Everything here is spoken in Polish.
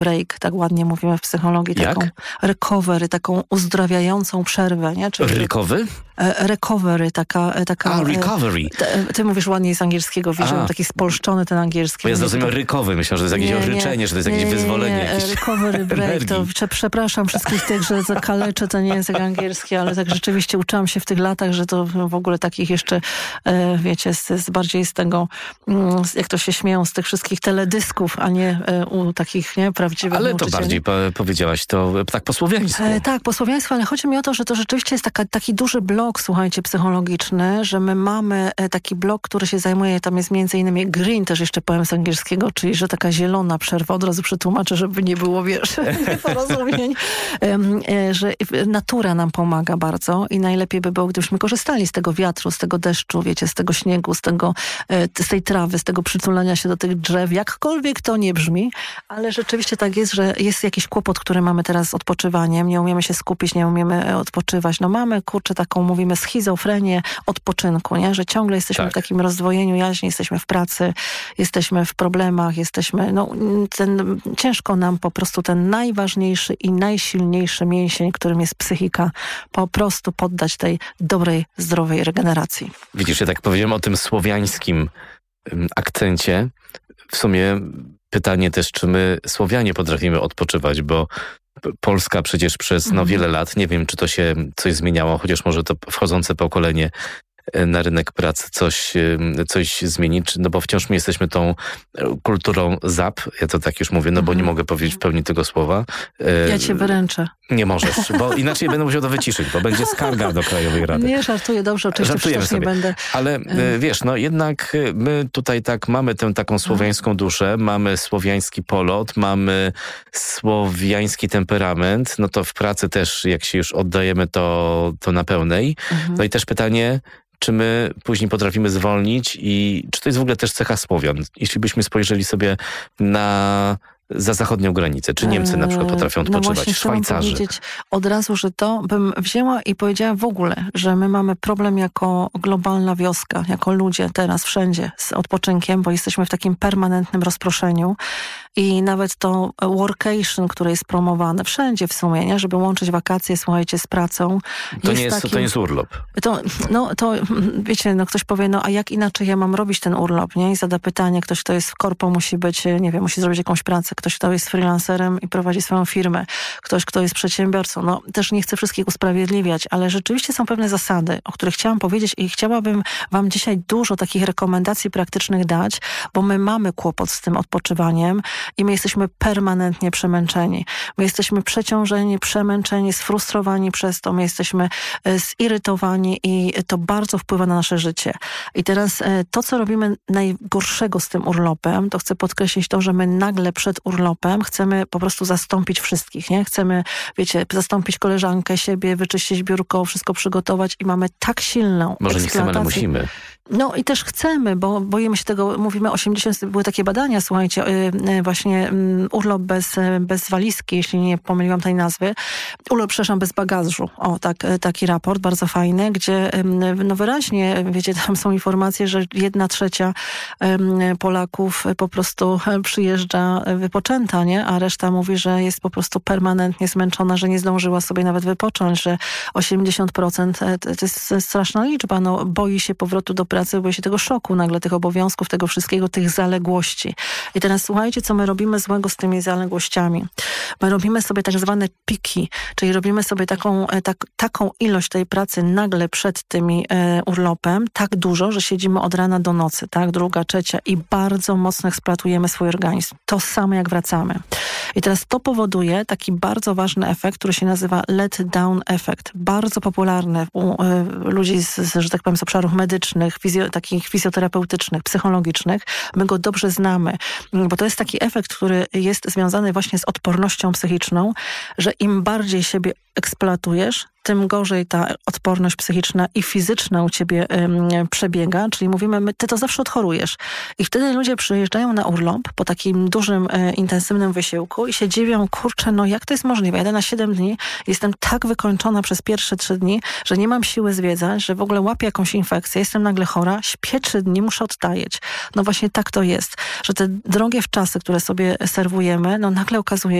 break, tak ładnie mówimy w psychologii, Jak? taką recovery, taką uzdrawiającą przerwę, nie? Czyli recovery, taka... recovery. Ty mówisz ładniej z angielskiego, wiesz, że mam taki spolszczony ten angielski. Bo ja zrozumiałem rykowy, myślę, że to jest jakieś ryczenie, że to jest jakieś wyzwolenie. Nie, recovery break, to przepraszam wszystkich tych, że zakaleczę ten język angielski, ale tak rzeczywiście uczyłam się w tych latach, że to w ogóle takich jeszcze, wiecie, bardziej z tego, jak to się śmieją, z tych wszystkich teledysków, a nie u takich, nie, prawdziwych Ale nauczycieli. to bardziej powiedziałaś to tak po słowiańsku. Tak, po słowiańsku, ale chodzi mi o to, że to rzeczywiście jest taki duży blok, słuchajcie, psychologiczny, że my mamy taki blok, który się zajmuje, tam jest między innymi green, też jeszcze powiem z angielskiego, czyli że taka zielona przerwa, od razu przetłumaczę, żeby nie było, wiesz, porozumień, że natura nam pomaga bardzo i najlepiej by było, gdybyśmy korzystali z tego wiatru, z tego deszczu, wiecie, z tego śniegu, z tej trawy, z tego przytulania się do tych drzew, jakkolwiek to nie brzmi, ale rzeczywiście tak jest, że jest jakiś kłopot, który mamy teraz z odpoczywaniem, nie umiemy się skupić, nie umiemy odpoczywać. No mamy, taką, mówimy, schizofrenię odpoczynku, nie? Że ciągle jesteśmy w takim rozdwojeniu jaźni, jesteśmy w pracy, jesteśmy w problemach, ciężko nam po prostu ten najważniejszy i najsilniejszy mięsień, którym jest psychika, po prostu poddać tej dobrej, zdrowej regeneracji. Widzisz, ja tak powiedziałem o tym słowiańskim akcencie. W sumie pytanie też, czy my Słowianie potrafimy odpoczywać, bo Polska przecież przez wiele lat, nie wiem, czy to się coś zmieniało, chociaż może to wchodzące pokolenie na rynek pracy coś zmienić, no bo wciąż my jesteśmy tą kulturą ZAP, ja to tak już mówię, no bo nie mogę powiedzieć w pełni tego słowa. Ja cię wyręczę. Nie możesz, bo inaczej będę musiał to wyciszyć, bo będzie skarga do Krajowej Rady. Nie, żartuję, dobrze, oczywiście przecież nie będę. Ale wiesz, no jednak my tutaj tak mamy tę taką słowiańską duszę, mamy słowiański polot, mamy słowiański temperament, no to w pracy też, jak się już oddajemy, to na pełnej. No i też pytanie, czy my później potrafimy zwolnić i czy to jest w ogóle też cecha Słowian? Jeśli byśmy spojrzeli sobie za zachodnią granicę. Czy Niemcy na przykład potrafią odpoczywać? Właśnie Szwajcarzy. Chciałam powiedzieć od razu, że to bym wzięła i powiedziała w ogóle, że my mamy problem jako globalna wioska, jako ludzie teraz wszędzie z odpoczynkiem, bo jesteśmy w takim permanentnym rozproszeniu i nawet to workation, które jest promowane wszędzie w sumie, nie? Żeby łączyć wakacje, słuchajcie, z pracą. To nie jest urlop. To wiecie, ktoś powie, a jak inaczej ja mam robić ten urlop, nie? I zada pytanie, ktoś, kto jest w korpo, musi być, nie wiem, musi zrobić jakąś pracę, ktoś, kto jest freelancerem i prowadzi swoją firmę, ktoś, kto jest przedsiębiorcą. Też nie chcę wszystkich usprawiedliwiać, ale rzeczywiście są pewne zasady, o których chciałam powiedzieć i chciałabym wam dzisiaj dużo takich rekomendacji praktycznych dać, bo my mamy kłopot z tym odpoczywaniem i my jesteśmy permanentnie przemęczeni. My jesteśmy przeciążeni, przemęczeni, sfrustrowani przez to, my jesteśmy zirytowani i to bardzo wpływa na nasze życie. I teraz to, co robimy najgorszego z tym urlopem, to chcę podkreślić to, że my nagle przed urlopem chcemy po prostu zastąpić wszystkich, nie? Chcemy, wiecie, zastąpić koleżankę, siebie, wyczyścić biurko, wszystko przygotować i mamy tak silną Może nie chcemy, ale musimy. I też chcemy, bo boimy się tego, mówimy 80, były takie badania, słuchajcie, właśnie urlop bez walizki, jeśli nie pomyliłam tej nazwy, przepraszam, bez bagażu, taki raport, bardzo fajny, gdzie wyraźnie, wiecie, tam są informacje, że 1/3 Polaków po prostu przyjeżdża wypoczęta, nie? A reszta mówi, że jest po prostu permanentnie zmęczona, że nie zdążyła sobie nawet wypocząć, że 80% to jest straszna liczba, boi się powrotu do pracy, boi się tego szoku nagle, tych obowiązków, tego wszystkiego, tych zaległości. I teraz słuchajcie, co my robimy złego z tymi zaległościami. My robimy sobie tak zwane piki, czyli robimy sobie taką ilość tej pracy nagle przed tymi urlopem, tak dużo, że siedzimy od rana do nocy, tak, 2, 3 i bardzo mocno eksploatujemy swój organizm. To samo jak wracamy. I teraz to powoduje taki bardzo ważny efekt, który się nazywa let down effect. Bardzo popularny u ludzi że tak powiem, z obszarów medycznych, takich fizjoterapeutycznych, psychologicznych. My go dobrze znamy, bo to jest taki efekt, który jest związany właśnie z odpornością psychiczną, że im bardziej siebie eksploatujesz, tym gorzej ta odporność psychiczna i fizyczna u ciebie przebiega, czyli mówimy, ty to zawsze odchorujesz. I wtedy ludzie przyjeżdżają na urlop po takim dużym, intensywnym wysiłku i się dziwią, kurczę, no jak to jest możliwe? Jadę na 7 dni, jestem tak wykończona przez pierwsze 3 dni, że nie mam siły zwiedzać, że w ogóle łapię jakąś infekcję, jestem nagle chora, śpię 3 dni, muszę odtajeć. No właśnie tak to jest, że te drogie wczasy, które sobie serwujemy, no nagle okazuje